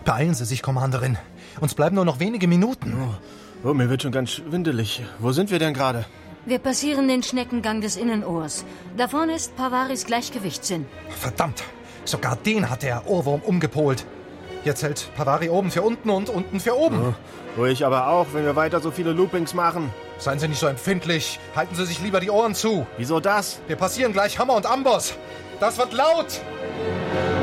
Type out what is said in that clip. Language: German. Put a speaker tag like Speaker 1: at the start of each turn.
Speaker 1: Beeilen Sie sich, Commanderin. Uns bleiben nur noch wenige Minuten.
Speaker 2: Oh, mir wird schon ganz schwindelig. Wo sind wir denn gerade?
Speaker 3: Wir passieren den Schneckengang des Innenohrs. Da vorne ist Pavaris Gleichgewichtssinn.
Speaker 1: Verdammt, sogar den hat der Ohrwurm umgepolt. Jetzt hält Pavari oben für unten und unten für oben.
Speaker 2: Ruhig aber auch, wenn wir weiter so viele Loopings machen.
Speaker 1: Seien Sie nicht so empfindlich. Halten Sie sich lieber die Ohren zu.
Speaker 2: Wieso das?
Speaker 1: Wir passieren gleich Hammer und Amboss. Das wird laut.